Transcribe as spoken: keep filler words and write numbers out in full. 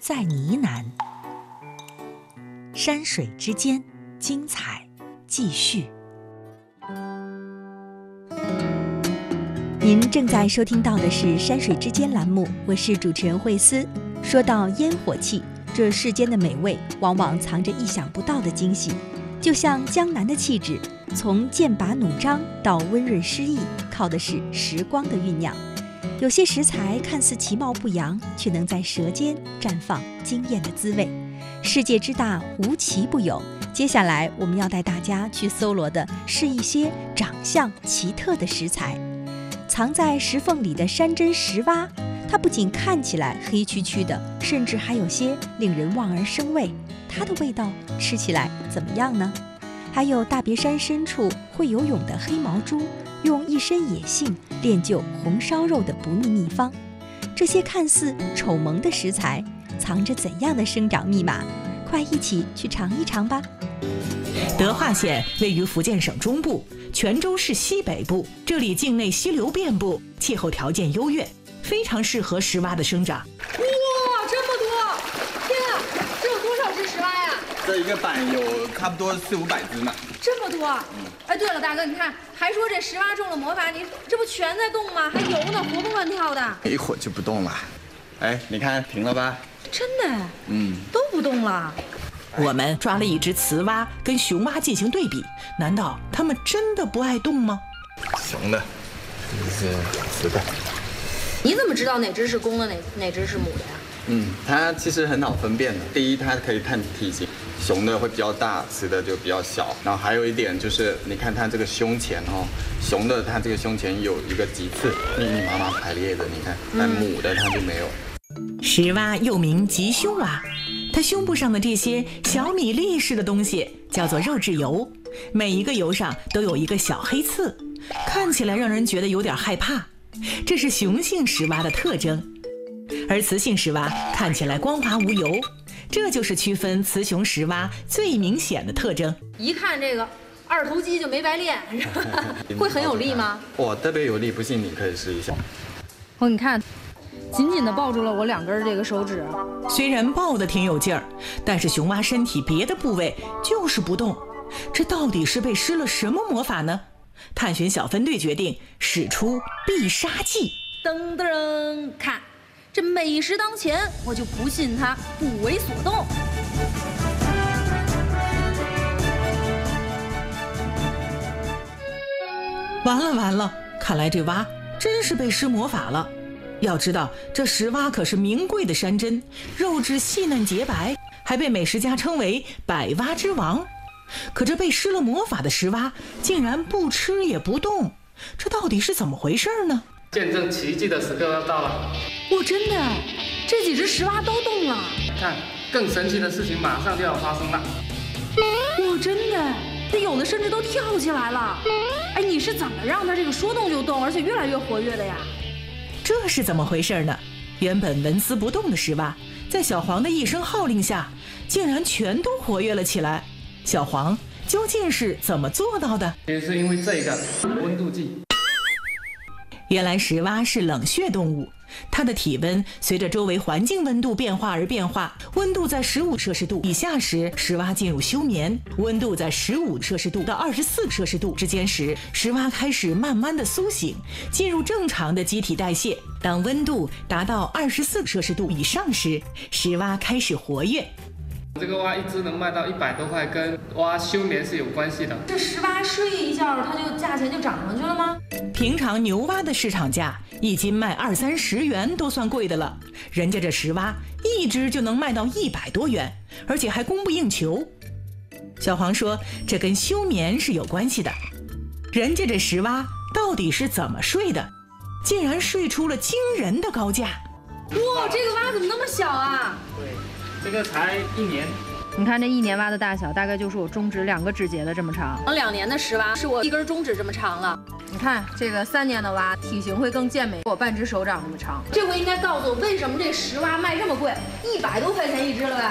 在呢喃。山水之间，精彩继续。您正在收听到的是山水之间栏目，我是主持人慧思。说到烟火气，这世间的美味往往藏着意想不到的惊喜，就像江南的气质，从剑拔弩张到温润诗意，靠的是时光的酝酿。有些食材看似其貌不扬，却能在舌尖绽放惊艳的滋味。世界之大，无奇不有。接下来我们要带大家去搜罗的是一些长相奇特的食材。藏在石缝里的山珍石蛙，它不仅看起来黑黢黢的，甚至还有些令人望而生畏。它的味道吃起来怎么样呢？还有大别山深处会游泳的黑毛猪，用一身野性练就红烧肉的不腻秘方。这些看似丑萌的食材，藏着怎样的生长密码？快一起去尝一尝吧。 德化县位于福建省中部，泉州市西北部，这里境内溪流遍布，气候条件优越，非常适合石蛙的生长。 哇，这么多！天啊，这有多少只石蛙呀？ 这一个板有差不多四五百只呢。 这么多！嗯。哎，对了，大哥，你看，还说这石蛙中了魔法，你这不全在动吗？还游呢，活蹦乱跳的。 一会儿就不动了。哎，你看停了吧？ 真的？嗯，都不动了。 我们抓了一只雌蛙跟雄蛙进行对比，难道它们真的不爱动吗？ 雄的，这是雌的。 你怎么知道哪只是公的，哪哪只是母的呀？ 嗯，它其实很好分辨的。第一，它可以看体型，雄的会比较大，雌的就比较小。然后还有一点就是，你看它这个胸前哦，雄的它这个胸前有一个棘刺，密密麻麻排列的，你看，但母的它就没有。 石蛙又名棘胸蛙，它胸部上的这些小米粒似的东西叫做肉质疣，每一个疣上都有一个小黑刺，看起来让人觉得有点害怕。这是雄性石蛙的特征，而雌性石蛙看起来光滑无疣，这就是区分雌雄石蛙最明显的特征。 一看这个二头肌就没白练，会很有力吗？ 哇，特别有力，不信你可以试一下。 哦，你看。紧紧地抱住了我两根这个手指， 虽然抱得挺有劲儿，但是雄蛙身体别的部位就是不动，这到底是被施了什么魔法呢？探寻小分队决定使出必杀技。 噔噔，看这美食当前，我就不信它不为所动。 完了完了，看来这蛙真是被施魔法了。要知道，这石蛙可是名贵的山珍，肉质细嫩洁白，还被美食家称为百蛙之王。可这被施了魔法的石蛙竟然不吃也不动，这到底是怎么回事呢？ 见证奇迹的时刻要到了！ 哇，真的，这几只石蛙都动了！ 看，更神奇的事情马上就要发生了！ 哇，真的，这有的甚至都跳起来了！哎，你是怎么让它这个说动就动，而且越来越活跃的呀？ 这是怎么回事呢？原本纹丝不动的石蛙，在小黄的一声号令下，竟然全都活跃了起来。小黄究竟是怎么做到的？ 也是因为这个温度计。 原来石蛙是冷血动物，它的体温随着周围环境温度变化而变化。温度在十五摄氏度以下时，石蛙进入休眠；温度在十五摄氏度到二十四摄氏度之间时，石蛙开始慢慢的苏醒，进入正常的机体代谢。当温度达到二十四摄氏度以上时，石蛙开始活跃。 这个蛙一只能卖到一百多块，跟蛙休眠是有关系的。 这石蛙睡一觉，它就价钱就涨上去了吗？ 平常牛蛙的市场价一斤卖二三十元都算贵的了，人家这石蛙一只就能卖到一百多元，而且还供不应求。小黄说，这跟休眠是有关系的。人家这石蛙到底是怎么睡的，竟然睡出了惊人的高价。 哇，这个蛙怎么那么小啊？ 对。这个才一年， 你看这一年蛙的大小，大概就是我中指两个指节的这么长。两年的石蛙是我一根中指这么长了。你看这个三年的蛙，体型会更健美，我半只手掌这么长。这回应该告诉我，为什么这石蛙卖这么贵，一百多块钱一只了呀？